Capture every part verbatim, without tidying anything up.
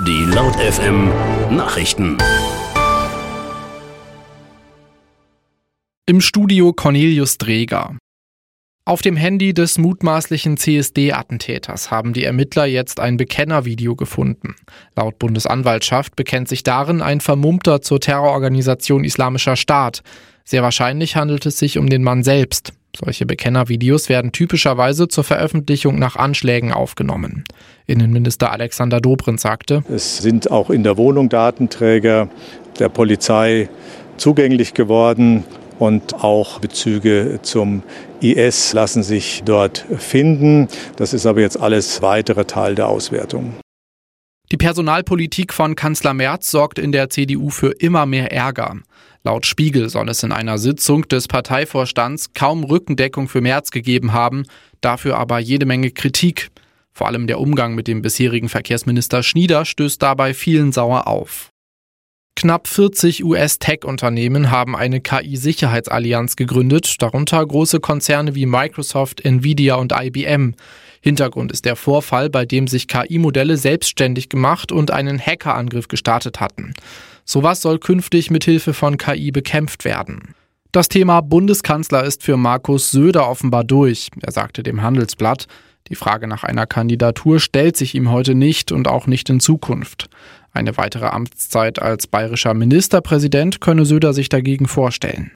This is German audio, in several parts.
Die Laut F M Nachrichten. Im Studio Cornelius Dreger. Auf dem Handy des mutmaßlichen C S D-Attentäters haben die Ermittler jetzt ein Bekennervideo gefunden. Laut Bundesanwaltschaft bekennt sich darin ein Vermummter zur Terrororganisation Islamischer Staat. Sehr wahrscheinlich handelt es sich um den Mann selbst. Solche Bekennervideos werden typischerweise zur Veröffentlichung nach Anschlägen aufgenommen. Innenminister Alexander Dobrindt sagte: Es sind auch in der Wohnung Datenträger der Polizei zugänglich geworden und auch Bezüge zum I S lassen sich dort finden. Das ist aber jetzt alles weitere Teil der Auswertung. Die Personalpolitik von Kanzler Merz sorgt in der C D U für immer mehr Ärger. Laut Spiegel soll es in einer Sitzung des Parteivorstands kaum Rückendeckung für Merz gegeben haben, dafür aber jede Menge Kritik. Vor allem der Umgang mit dem bisherigen Verkehrsminister Schnieder stößt dabei vielen sauer auf. Knapp vierzig U S-Tech-Unternehmen haben eine K I-Sicherheitsallianz gegründet, darunter große Konzerne wie Microsoft, Nvidia und I B M. Hintergrund ist der Vorfall, bei dem sich K I-Modelle selbstständig gemacht und einen Hackerangriff gestartet hatten. Sowas soll künftig mit Hilfe von K I bekämpft werden. Das Thema Bundeskanzler ist für Markus Söder offenbar durch. Er sagte dem Handelsblatt, die Frage nach einer Kandidatur stellt sich ihm heute nicht und auch nicht in Zukunft. Eine weitere Amtszeit als bayerischer Ministerpräsident könne Söder sich dagegen vorstellen.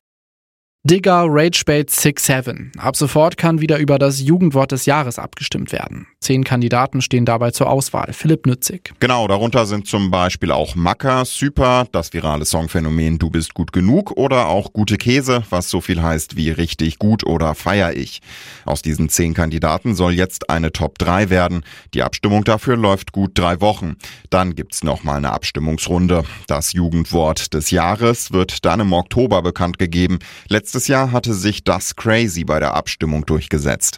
Digger Ragebait six seven. Ab sofort kann wieder über das Jugendwort des Jahres abgestimmt werden. Zehn Kandidaten stehen dabei zur Auswahl. Philipp Nützig. Genau, darunter sind zum Beispiel auch Macker, Super, das virale Songphänomen Du bist gut genug oder auch Gute Käse, was so viel heißt wie richtig gut oder feier ich. Aus diesen zehn Kandidaten soll jetzt eine Top drei werden. Die Abstimmung dafür läuft gut drei Wochen. Dann gibt's nochmal eine Abstimmungsrunde. Das Jugendwort des Jahres wird dann im Oktober bekannt gegeben. Letztes Letztes Jahr hatte sich das Crazy bei der Abstimmung durchgesetzt.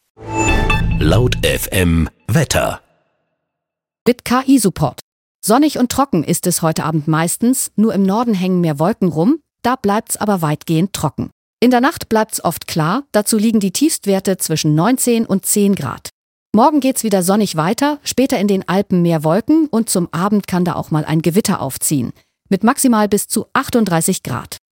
Laut F M Wetter. Mit K I-Support. Sonnig und trocken ist es heute Abend meistens, nur im Norden hängen mehr Wolken rum, da bleibt's aber weitgehend trocken. In der Nacht bleibt's oft klar, dazu liegen die Tiefstwerte zwischen neunzehn und zehn Grad. Morgen geht's wieder sonnig weiter, später in den Alpen mehr Wolken und zum Abend kann da auch mal ein Gewitter aufziehen. Mit maximal bis zu achtunddreißig Grad.